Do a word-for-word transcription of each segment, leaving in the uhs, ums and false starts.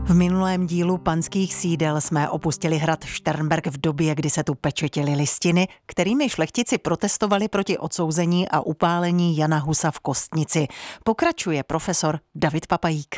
V minulém dílu Panských sídel jsme opustili hrad Šternberk v době, kdy se tu pečetily listiny, kterými šlechtici protestovali proti odsouzení a upálení Jana Husa v Kostnici. Pokračuje profesor David Papajík.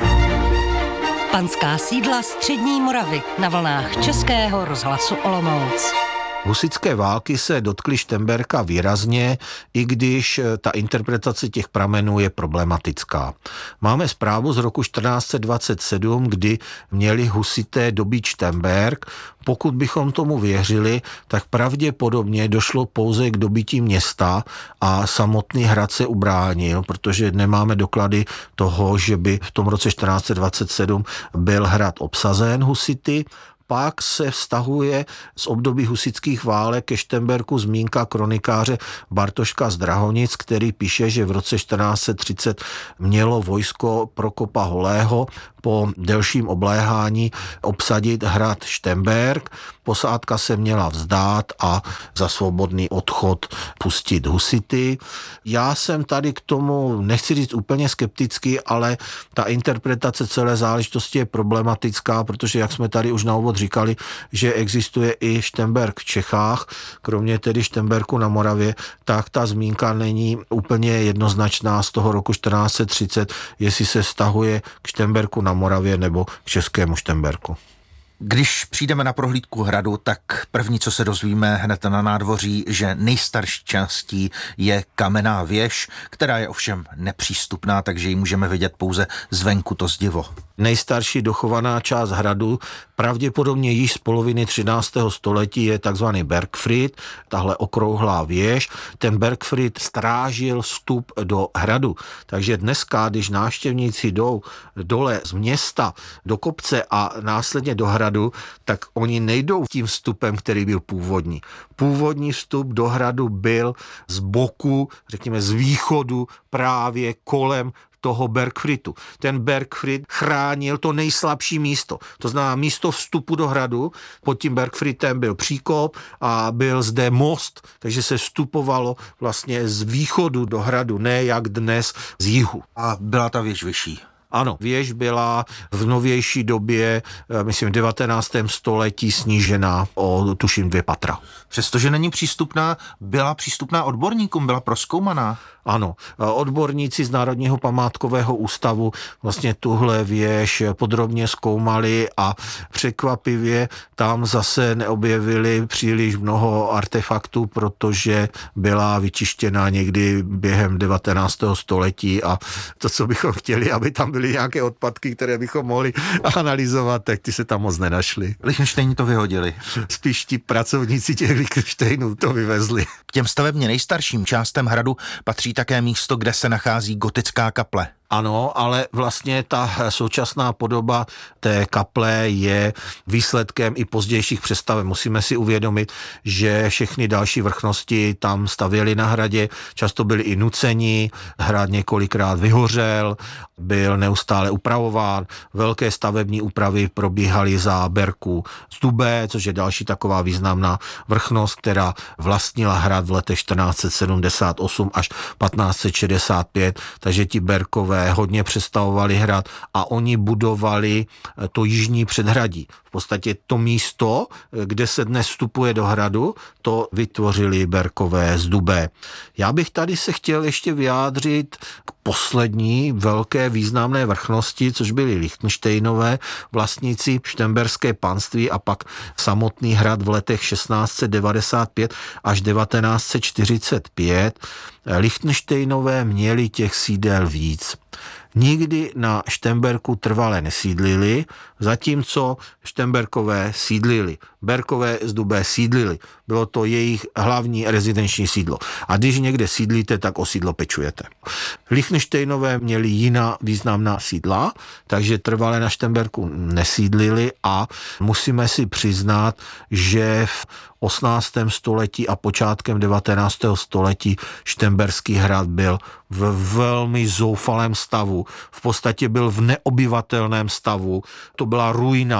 Panská sídla střední Moravy na vlnách Českého rozhlasu Olomouc. Husitské války se dotkly Šternberka výrazně, i když ta interpretace těch pramenů je problematická. Máme zprávu z roku čtrnáct set dvacet sedm, kdy měli husité dobít Šternberk. Pokud bychom tomu věřili, tak pravděpodobně došlo pouze k dobytí města a samotný hrad se ubránil, protože nemáme doklady toho, že by v tom roce čtrnáct set dvacet sedm byl hrad obsazen husity. Pak se vztahuje z období husitských válek ke Šternberku zmínka kronikáře Bartoška z Drahonic, který píše, že v roce čtrnáct set třicet mělo vojsko Prokopa Holého po delším obléhání obsadit hrad Šternberk. Posádka se měla vzdát a za svobodný odchod pustit husity. Já jsem tady k tomu, nechci říct úplně skeptický, ale ta interpretace celé záležitosti je problematická, protože jak jsme tady už na úvod říkali, že existuje i Šternberk v Čechách, kromě tedy Šternberku na Moravě, tak ta zmínka není úplně jednoznačná z toho roku čtrnáct set třicet, jestli se vztahuje k Šternberku na Moravě nebo k českému Šternberku. Když přijdeme na prohlídku hradu, tak první, co se dozvíme hned na nádvoří, že nejstarší částí je kamenná věž, která je ovšem nepřístupná, takže ji můžeme vidět pouze zvenku, to zdivo. Nejstarší dochovaná část hradu, pravděpodobně již z poloviny třináctého století, je takzvaný Bergfried, tahle okrouhlá věž. Ten Bergfried strážil vstup do hradu, takže dneska, když návštěvníci jdou dole z města do kopce a následně do hradu, tak oni nejdou tím vstupem, který byl původní. Původní vstup do hradu byl z boku, řekněme z východu, právě kolem toho Bergfriedu. Ten Bergfried chránil to nejslabší místo. To znamená místo vstupu do hradu. Pod tím Bergfriedem byl příkop a byl zde most, takže se vstupovalo vlastně z východu do hradu, ne jak dnes z jihu. A byla ta věž vyšší? Ano, věž byla v novější době, myslím v devatenáctém století snížená o tuším dvě patra. Přestože není přístupná, byla přístupná odborníkům, byla prozkoumaná? Ano, odborníci z Národního památkového ústavu vlastně tuhle věž podrobně zkoumali a překvapivě tam zase neobjevili příliš mnoho artefaktů, protože byla vyčištěna někdy během devatenáctého století a to, co bychom chtěli, aby tam byly nějaké odpadky, které bychom mohli analyzovat, tak ty se tam moc nenašly. Lichtenštejni to vyhodili. Spíš ti pracovníci těch Lichtenštejnů to vyvezli. K těm stavebně nejstarším částem hradu patří také místo, kde se nachází gotická kaple. Ano, ale vlastně ta současná podoba té kaple je výsledkem i pozdějších přestaveb. Musíme si uvědomit, že všechny další vrchnosti tam stavěli na hradě, často byli i nuceni, hrad několikrát vyhořel, byl neustále upravován, velké stavební úpravy probíhaly za Berků z Dubé, což je další taková významná vrchnost, která vlastnila hrad v letech čtrnáct set sedmdesát osm až patnáct set šedesát pět, takže ti Berkové hodně přestavovali hrad a oni budovali to jižní předhradí. V podstatě to místo, kde se dnes vstupuje do hradu, to vytvořili Berkové z Dubé. Já bych tady se chtěl ještě vyjádřit k poslední velké významné vrchnosti, což byli Lichtenštejnové, vlastníci Šternberské panství a pak samotný hrad v letech šestnáct set devadesát pět až devatenáct set čtyřicet pět. Lichtenštejnové měli těch sídel víc. Nikdy na Šternberku trvale nesídlili, zatímco Šternberkové sídlili. Berkové z Dubé sídlili. Bylo to jejich hlavní rezidenční sídlo. A když někde sídlíte, tak o sídlo pečujete. Lichtenštejnové měli jiná významná sídla, takže trvale na Šternberku nesídlili a musíme si přiznat, že v osmnáctém století a počátkem devatenáctého století Šternberský hrad byl v velmi zoufalém stavu. V podstatě byl v neobyvatelném stavu. To byla ruina,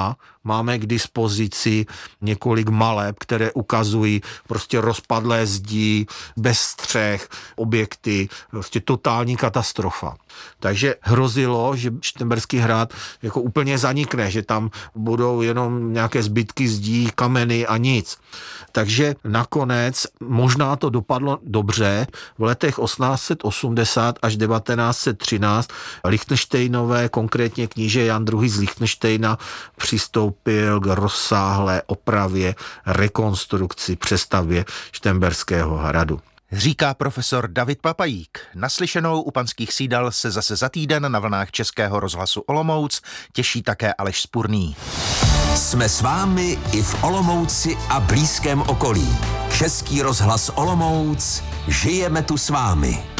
máme k dispozici několik maleb, které ukazují prostě rozpadlé zdi, bez střech, objekty, prostě totální katastrofa. Takže hrozilo, že Šternberský hrad jako úplně zanikne, že tam budou jenom nějaké zbytky zdí, kameny a nic. Takže nakonec možná to dopadlo dobře. V letech osmnáct set osmdesát až devatenáct set třináct Lichtenštejnové, konkrétně kníže Jan druhý. z Lichtenštejna, přistoupil k rozsáhlé opravě, rekonstrukci, přestavbě Šternberského hradu. Říká profesor David Papajík. Naslyšenou u Panských sídel se zase za týden na vlnách Českého rozhlasu Olomouc těší také Aleš Spurný. Jsme s vámi i v Olomouci a blízkém okolí. Český rozhlas Olomouc, žijeme tu s vámi.